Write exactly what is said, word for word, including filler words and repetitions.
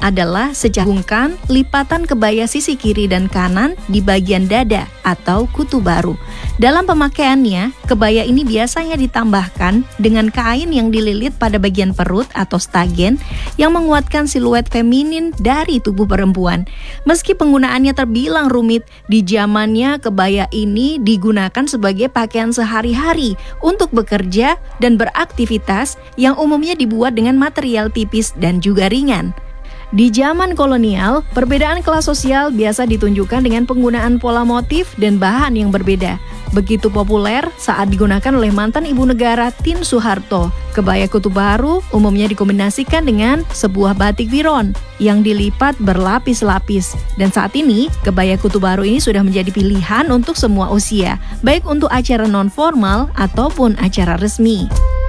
adalah secabungkan lipatan kebaya sisi kiri dan kanan di bagian dada atau kutu baru. Dalam pemakaiannya, kebaya ini biasanya ditambahkan dengan kain yang dililit pada bagian perut atau stagen yang menguatkan siluet feminin dari tubuh perempuan. Meski penggunaannya terbilang rumit, di zamannya kebaya ini digunakan sebagai pakaian sehari-hari untuk bekerja dan beraktivitas yang umumnya dibuat dengan material tipis dan juga ringan. Di zaman kolonial, perbedaan kelas sosial biasa ditunjukkan dengan penggunaan pola motif dan bahan yang berbeda. Begitu populer saat digunakan oleh mantan ibu negara Tien Soeharto. Kebaya kutu baru umumnya dikombinasikan dengan sebuah batik viron yang dilipat berlapis-lapis. Dan saat ini, kebaya kutu baru ini sudah menjadi pilihan untuk semua usia, baik untuk acara non-formal ataupun acara resmi.